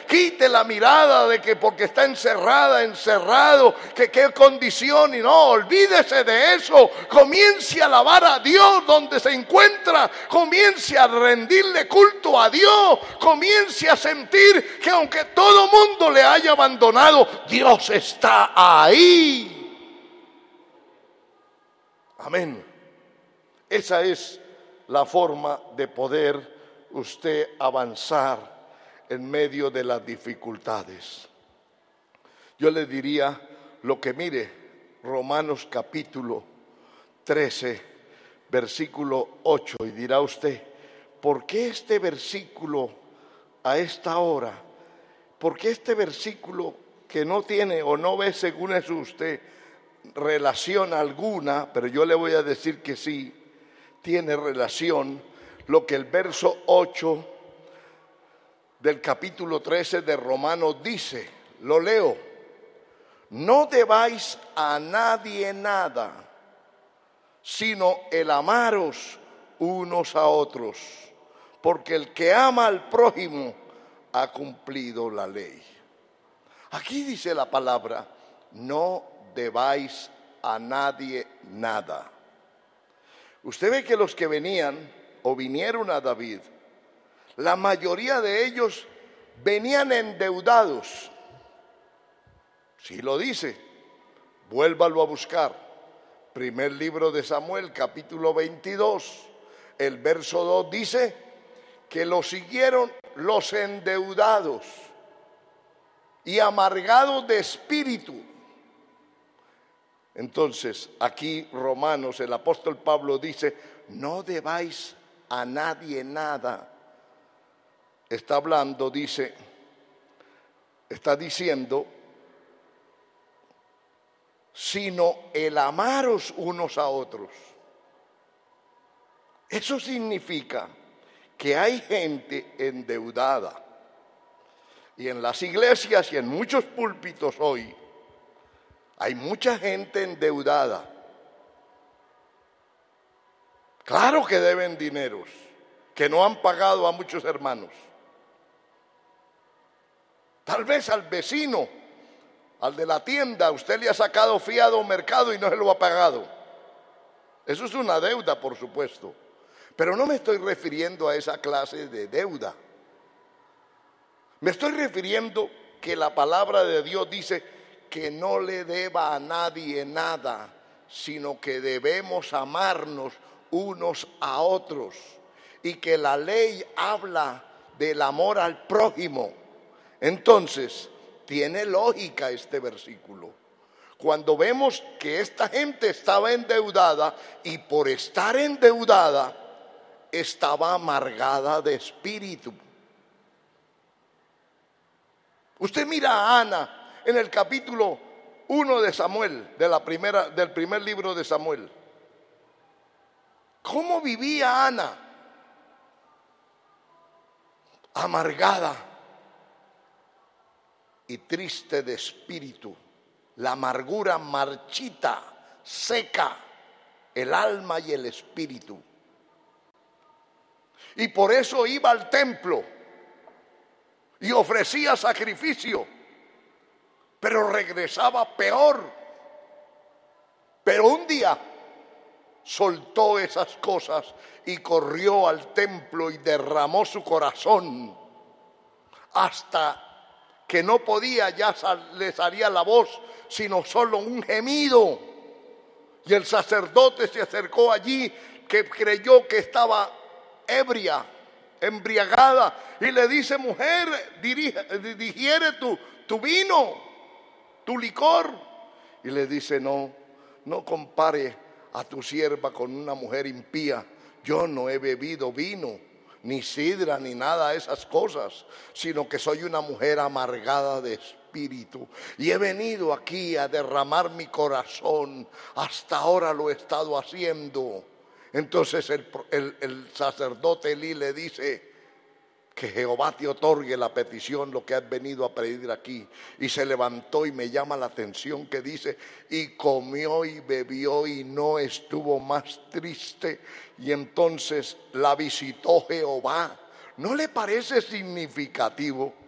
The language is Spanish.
quite la mirada de que porque está encerrada, encerrado, que qué condición, y no, olvídese de eso. Comience a alabar a Dios donde se encuentra, comience a rendirle culto a Dios, comience a sentir que aunque todo mundo le haya abandonado, Dios está ahí. Amén. Esa es la forma de poder usted avanzar en medio de las dificultades. Yo le diría lo que mire, Romanos capítulo 13, versículo 8, y dirá usted, ¿por qué este versículo a esta hora? ¿Por qué este versículo que no tiene o no ve, según eso usted, relación alguna? Pero yo le voy a decir que sí, tiene relación lo que el verso 8 del capítulo 13 de Romanos dice. Lo leo: no debáis a nadie nada, sino el amaros unos a otros, porque el que ama al prójimo ha cumplido la ley. Aquí dice la palabra, no debáis a nadie nada. Usted ve que los que venían o vinieron a David, la mayoría de ellos venían endeudados. Si lo dice, vuélvalo a buscar. Primer libro de Samuel, capítulo 22, el verso 2 dice que lo siguieron los endeudados y amargados de espíritu. Entonces, aquí Romanos, el apóstol Pablo dice, no debáis a nadie nada. Está hablando, dice, está diciendo, sino el amaros unos a otros. Eso significa que hay gente endeudada. Y en las iglesias y en muchos púlpitos hoy, hay mucha gente endeudada. Claro que deben dineros, que no han pagado a muchos hermanos. Tal vez al vecino, al de la tienda, usted le ha sacado fiado mercado y no se lo ha pagado. Eso es una deuda, por supuesto. Pero no me estoy refiriendo a esa clase de deuda. Me estoy refiriendo que la palabra de Dios dice que no le deba a nadie nada, sino que debemos amarnos unos a otros, y que la ley habla del amor al prójimo. Entonces, tiene lógica este versículo. Cuando vemos que esta gente estaba endeudada y por estar endeudada estaba amargada de espíritu. Usted mira a Ana en el capítulo 1 de Samuel, del primer libro de Samuel. ¿Cómo vivía Ana? Amargada y triste de espíritu. La amargura marchita, seca el alma y el espíritu. Y por eso iba al templo y ofrecía sacrificio, pero regresaba peor. Pero un día soltó esas cosas y corrió al templo y derramó su corazón hasta que no podía, ya le salía la voz, sino solo un gemido. Y el sacerdote se acercó allí, que creyó que estaba ebria, embriagada, y le dice: mujer, digiere tu vino, tu licor. Y le dice: no compare a tu sierva con una mujer impía. Yo no he bebido vino, ni sidra, ni nada de esas cosas, sino que soy una mujer amargada de espíritu, y he venido aquí a derramar mi corazón. Hasta ahora lo he estado haciendo. Entonces el sacerdote Elí le dice: que Jehová te otorgue la petición, lo que has venido a pedir aquí. Y se levantó, y me llama la atención que dice: y comió y bebió y no estuvo más triste. Y entonces la visitó Jehová. ¿No le parece significativo